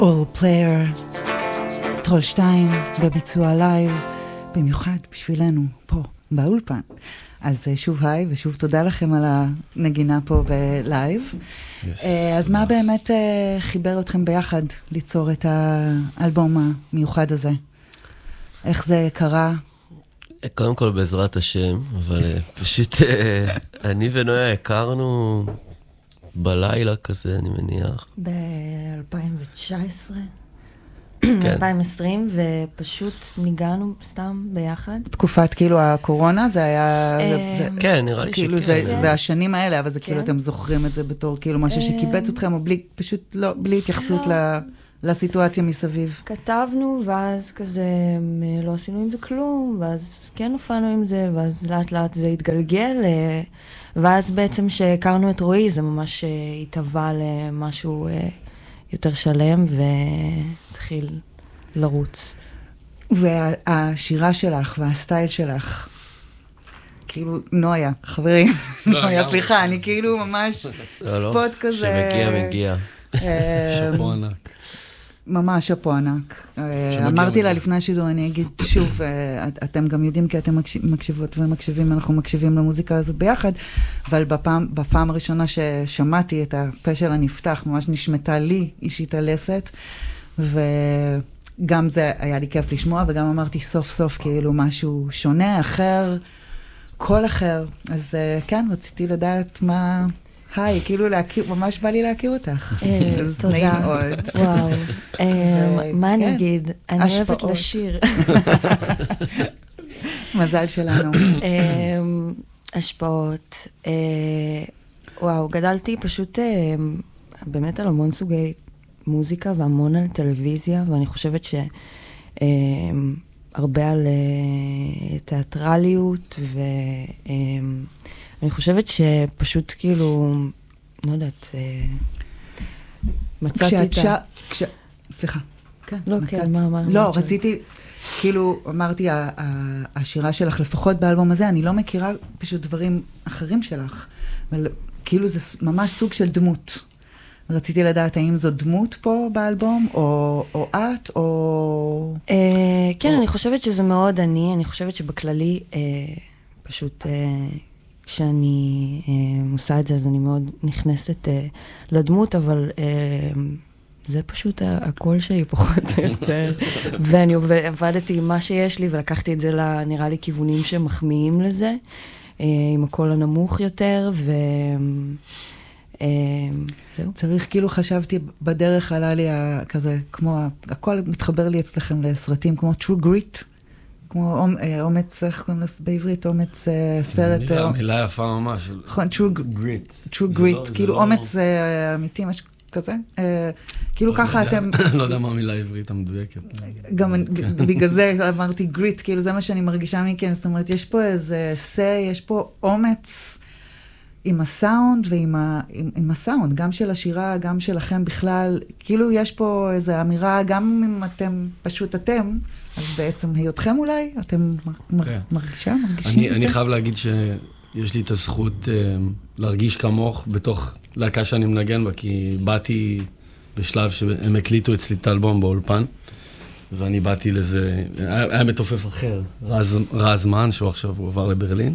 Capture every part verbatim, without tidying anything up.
All Player, טרול שתיים, בביצוע לייב, במיוחד בשבילנו, פה, באולפן. אז שוב היי, ושוב תודה לכם על הנגינה פה בלייב. Yes. אז מה באמת חיבר אתכם ביחד ליצור את האלבום המיוחד הזה? איך זה קרה? קודם כל בעזרת השם, אבל פשוט אני ונויה הכרנו בלילה כזה, אני מניח. ב-אלפיים תשע עשרה, אלפיים עשרים, ופשוט ניגענו סתם ביחד. תקופת כאילו הקורונה, זה היה... כן, נראה לי שכן. זה השנים האלה, אבל זה כאילו אתם זוכרים את זה בתור כאילו משהו שקיבץ אתכם, או פשוט לא, בלי התייחסות לסיטואציה מסביב. כתבנו, ואז כזה לא עשינו עם זה כלום, ואז כן הופענו עם זה, ואז לאט לאט זה התגלגל, ואז בעצם שהכרנו את רועי, זה ממש התהווה למשהו יותר שלם, והתחיל לרוץ. והשירה שלך והסטייל שלך, כאילו, נויה, חברים, נויה, סליחה, אני כאילו ממש ספוט כזה. שמגיע, מגיע. שפו ענק. ממש שפו ענק. אמרתי לה לפני השידור, אני אגיד שוב, אתם גם יודעים כי אתם מקשיבות ומקשיבים, אנחנו מקשיבים למוזיקה הזאת ביחד, אבל בפעם הראשונה ששמעתי את הפה שלה נפתח, ממש נשמתה לי אישית הלסת, וגם זה היה לי כיף לשמוע, וגם אמרתי סוף סוף כאילו משהו שונה, אחר, כל אחר. אז כן, רציתי לדעת מה... היי, כאילו להכיר, ממש בא לי להכיר אותך. תודה. וואו. מה אני אגיד? אני אוהבת לשיר. מזל שלנו. השפעות. וואו, גדלתי פשוט באמת על המון סוגי מוזיקה והמון על טלוויזיה, ואני חושבת שהרבה על תיאטרליות ו... אני חושבת שפשוט כאילו, לא יודעת, מצאתי את ה... כש... סליחה. כן, לא, כן, מה, מה? לא, רציתי, כאילו, אמרתי, השירה שלך, לפחות באלבום הזה, אני לא מכירה פשוט דברים אחרים שלך, אבל כאילו זה ממש סוג של דמות. רציתי לדעת האם זו דמות פה באלבום, או, או את, או... כן, אני חושבת שזה מאוד אני, אני חושבת שבכללי פשוט... כשאני אה, עושה את זה, אז אני מאוד נכנסת אה, לדמות, אבל אה, זה פשוט הקול שלי פחות או יותר. ואני עבדתי עם מה שיש לי, ולקחתי את זה, נראה לי, כיוונים שמחמיאים לזה, אה, עם הקול הנמוך יותר, ו... אה, זהו. צריך, כאילו חשבתי, בדרך עלה לי כזה, כמו, הכל מתחבר לי אצלכם לסרטים, כמו True Grit, כמו אומץ, איך קוראים לזה בעברית, אומץ סרט... מילה יפה ממש. נכון, True Grit. True Grit, כאילו אומץ אמיתי, משהו כזה. כאילו ככה אתם... לא יודע מה המילה העברית המדויקת. גם בגלל זה אמרתי גריט, כאילו זה מה שאני מרגישה מכם, זאת אומרת, יש פה איזה סי, יש פה אומץ עם הסאונד ועם הסאונד, גם של השירה, גם שלכם בכלל, כאילו יש פה איזו אמירה, גם אם אתם פשוט אתם, אז בעצם היותכם אולי, אתם מרגישה, מרגישים את זה? אני חייב להגיד שיש לי את הזכות להרגיש כמוך בתוך להקה שאני מנגן בה, כי באתי בשלב שהם הקליטו אצלי את האלבום באולפן, ואני באתי לזה, היה מתופף אחר, רז מן, שהוא עכשיו הוא עבר לברלין,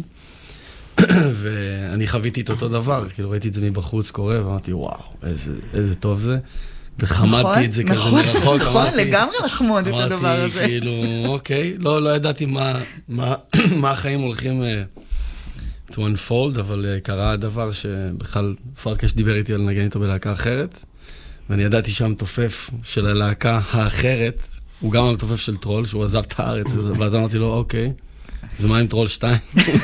ואני חוויתי את אותו דבר, כאילו ראיתי את זה מבחוץ קורה, ואמרתי, וואו, איזה טוב זה. וחמדתי את זה כזה מרחוק. נכון, לגמרי לחמוד את הדבר הזה. אמרתי, כאילו, אוקיי, לא ידעתי מה החיים הולכים to unfold, אבל קרה הדבר שבכלל פרקש דיבר איתי על לנגן איתו בלהקה אחרת, ואני ידעתי שהמתופף של הלהקה האחרת, הוא גם המתופף של טרול, שהוא עזב את הארץ, ואז אמרתי לו, אוקיי, ומה עם טרול שתיים?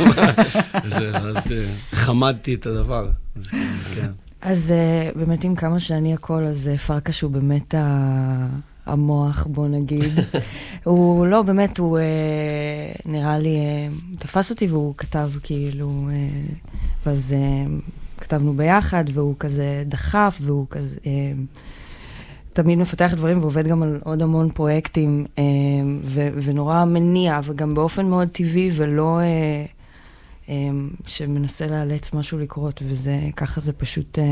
אז חמדתי את הדבר. אז באמת עם כמה שאני הכל, אז פרקש הוא באמת המוח, בוא נגיד. הוא לא, באמת, הוא נראה לי, תפס אותי והוא כתב כאילו, ואז כתבנו ביחד, והוא כזה דחף, והוא כזה... תמיד מפתח דברים ועובד גם על עוד המון פרויקטים, ו- ונורא מניע, וגם באופן מאוד טבעי, ולא שמנסה לאלץ משהו לקרות, וזה, ככה זה פשוט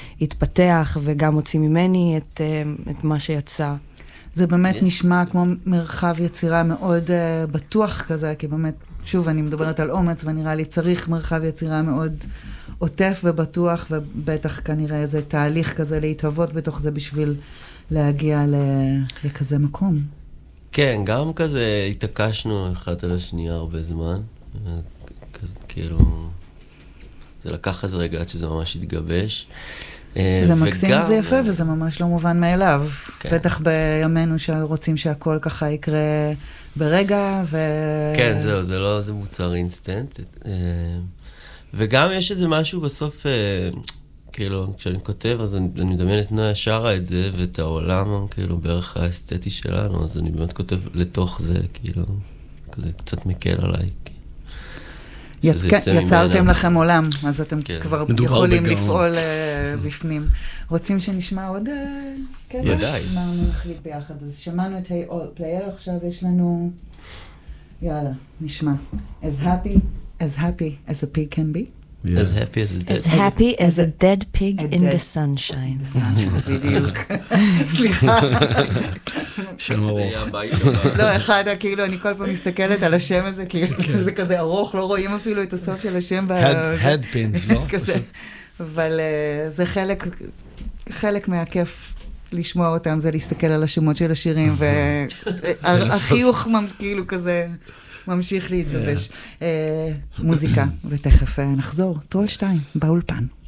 התפתח וגם הוציא ממני את, את מה שיצא. זה באמת נשמע כמו מרחב יצירה מאוד uh, בטוח כזה, כי באמת, שוב, אני מדברת על אומץ, ונראה לי צריך מרחב יצירה מאוד עוטף ובטוח, ובטח כנראה איזה תהליך כזה להתהוות בתוך זה בשביל להגיע ל- לכזה מקום. כן, גם כזה התעקשנו אחד על השנייה הרבה זמן. כזה, כאילו, זה לקח איזה רגע עד שזה ממש התגבש. זה מקסים וזה יפה, וזה ממש לא מובן מאליו. כן. בטח בימינו שרוצים שהכל ככה יקרה ברגע, ו... כן, זהו, זה לא, זה מוצר אינסטנט. וגם יש איזה משהו בסוף, כאילו, כשאני כותב, אז אני, אני מדמיין את נויה שרה את זה, ואת העולם, כאילו, בערך האסתטי שלנו, אז אני באמת כותב לתוך זה, כאילו, כזה קצת מקל עליי. יצ... יצרתם לכם עולם, אז אתם כן. כבר יכולים בגאון. לפעול uh, בפנים. רוצים שנשמע עוד... Uh, כן, ידעי. אמרנו נחליט ביחד. אז שמענו את היי אול פלייר, עכשיו יש לנו... יאללה, נשמע. As happy, as happy as a pig can be. Yeah. As happy as a dead As happy as a dead pig in the sunshine. The sunshine, בדיוק. סליחה. שם ארוך. לא, אחד, כאילו, אני כל פעם מסתכלת על השם הזה, כאילו, זה כזה ארוך, לא רואים אפילו את הסוף של השם. Headpins, לא? כזה. אבל זה חלק, חלק מהכיף לשמוע אותם, זה להסתכל על השמות של השירים, והחיוך כאילו כזה... ממשיך להתגבש. מוזיקה, ותכף נחזור, טרול שתיים, באולפן.